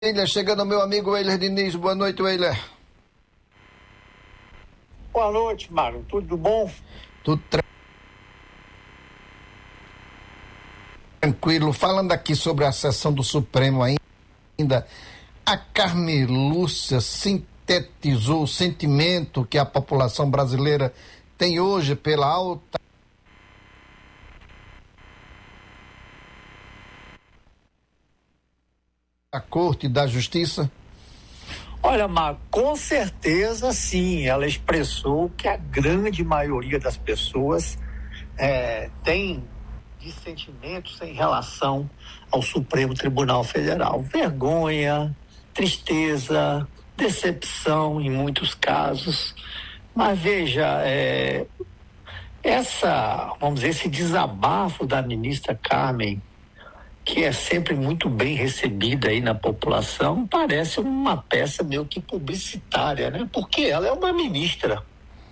Weiler, chegando meu amigo Weiler Diniz. Boa noite, Weiler. Boa noite, Mário. Tudo bom? Tudo tranquilo. Falando aqui sobre a sessão do Supremo ainda, a Carmen Lúcia sintetizou o sentimento que a população brasileira tem hoje pela alta Corte da Justiça? Olha, Mário, com certeza sim. Ela expressou que a grande maioria das pessoas tem dissentimentos em relação ao Supremo Tribunal Federal. Vergonha, tristeza, decepção em muitos casos. Mas veja, vamos dizer, esse desabafo da ministra Carmen, que é sempre muito bem recebida aí na população, parece uma peça meio que publicitária, né? Porque ela é uma ministra.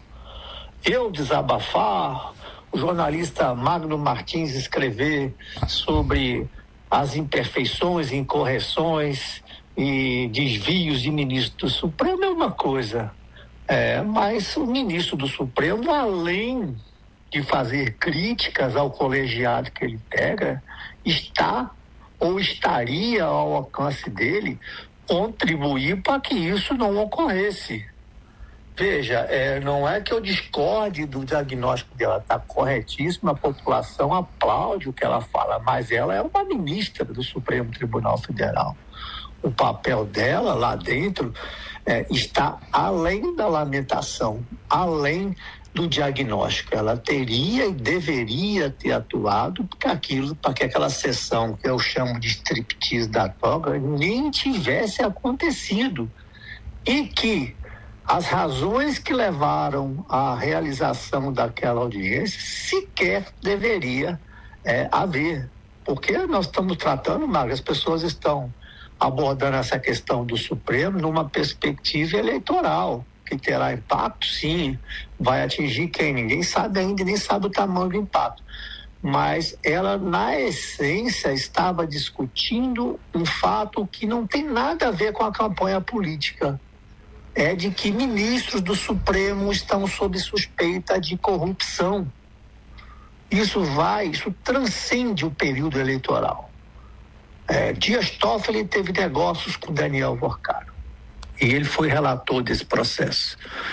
Eu desabafar, o jornalista Magno Martins escrever sobre as imperfeições, incorreções e desvios de ministro do Supremo é uma coisa. Mas o ministro do Supremo, além de fazer críticas ao colegiado que ele integra, está ou estaria ao alcance dele contribuir para que isso não ocorresse. Veja, não é que eu discorde do diagnóstico dela, está corretíssima, a população aplaude o que ela fala, mas ela é uma ministra do Supremo Tribunal Federal. O papel dela lá dentro está além da lamentação, além do diagnóstico. Ela teria e deveria ter atuado para que aquela sessão que eu chamo de striptease da toga nem tivesse acontecido, e que as razões que levaram à realização daquela audiência sequer deveria haver, porque nós estamos tratando, Mário, as pessoas estão abordando essa questão do Supremo numa perspectiva eleitoral, que terá impacto, sim, vai atingir quem? Ninguém sabe ainda, nem sabe o tamanho do impacto. Mas ela, na essência, estava discutindo um fato que não tem nada a ver com a campanha política. É de que ministros do Supremo estão sob suspeita de corrupção. Isso transcende o período eleitoral. Dias Toffoli teve negócios com Daniel Vorcaro, e ele foi relator desse processo.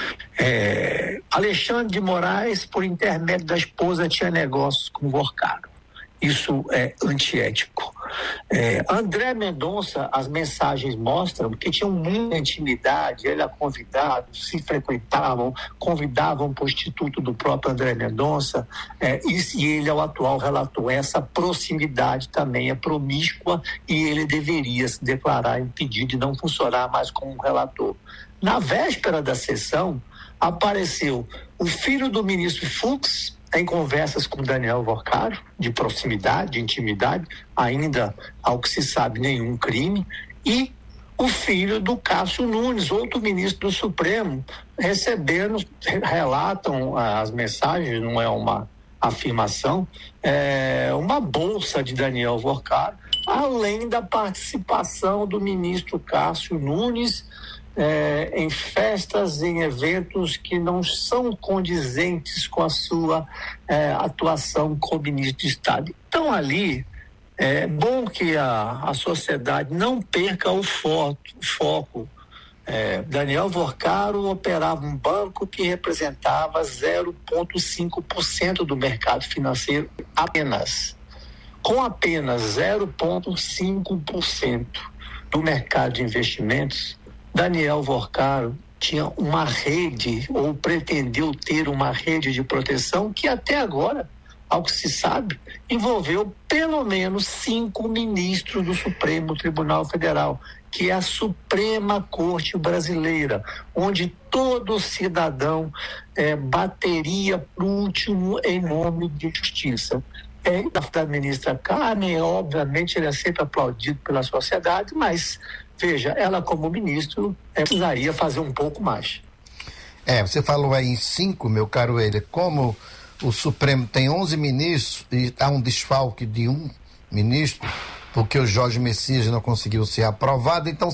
Alexandre de Moraes, por intermédio da esposa, tinha negócios com Vorcaro. Isso é antiético. André Mendonça, as mensagens mostram que tinham muita intimidade, ele é convidado, se frequentavam, convidavam o prostituto do próprio André Mendonça, e ele é o atual relator. Essa proximidade também é promíscua e ele deveria se declarar impedido de não funcionar mais como relator. Na véspera da sessão, apareceu o filho do ministro Fux em conversas com Daniel Vorcaro, de proximidade, de intimidade, ainda, ao que se sabe, nenhum crime, e o filho do Cássio Nunes, outro ministro do Supremo, relatam as mensagens, não é uma afirmação, uma bolsa de Daniel Vorcaro, além da participação do ministro Cássio Nunes em festas, em eventos que não são condizentes com a sua atuação como ministro de Estado. Então, ali, é bom que a sociedade não perca o foco. Daniel Vorcaro operava um banco que representava 0,5% do mercado financeiro apenas. Com apenas 0,5% do mercado de investimentos, Daniel Vorcaro tinha uma rede, ou pretendeu ter uma rede de proteção que até agora, ao que se sabe, envolveu pelo menos 5 ministros do Supremo Tribunal Federal, que é a Suprema Corte Brasileira, onde todo cidadão bateria por último em nome de justiça. Da ministra Carmen, obviamente, ele é sempre aplaudido pela sociedade, mas veja, ela como ministro precisaria fazer um pouco mais. Você falou aí em 5, meu caro ele, como o Supremo tem 11 ministros e há um desfalque de um ministro, porque o Jorge Messias não conseguiu ser aprovado. Então,